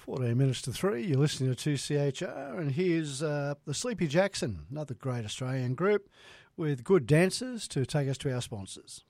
14 minutes to 3, you're listening to 2CHR, and here's the Sleepy Jackson, another great Australian group with good dancers to take us to our sponsors.